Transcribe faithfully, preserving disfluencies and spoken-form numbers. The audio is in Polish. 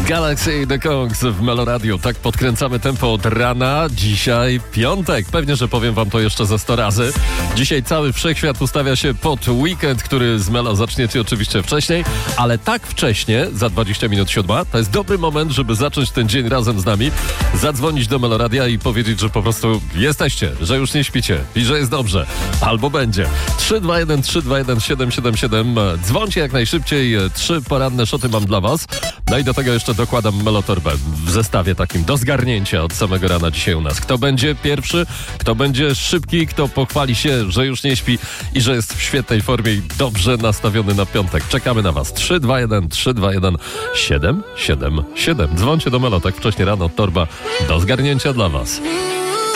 Galaxy i The Kongs w Meloradiu. Tak podkręcamy tempo od rana. Dzisiaj piątek. Pewnie, że powiem wam to jeszcze ze sto razy. Dzisiaj cały wszechświat ustawia się pod weekend, który z Melo zaczniecie oczywiście wcześniej, ale tak wcześnie, za dwadzieścia minut siódma, to jest dobry moment, żeby zacząć ten dzień razem z nami, zadzwonić do Meloradia i powiedzieć, że po prostu jesteście, że już nie śpicie i że jest dobrze. Albo będzie. trzy dwa jeden trzy dwa jeden siedem siedem siedem. Dzwońcie jak najszybciej. Trzy poranne szoty mam dla was. No i do tego jeszcze dokładam Melotorbę w zestawie takim do zgarnięcia od samego rana dzisiaj u nas. Kto będzie pierwszy, kto będzie szybki, kto pochwali się, że już nie śpi i że jest w świetnej formie i dobrze nastawiony na piątek. Czekamy na was. trzy dwa jeden trzy dwa jeden siedem siedem siedem. Dzwońcie do Melo tak wcześnie rano. Torba do zgarnięcia dla was.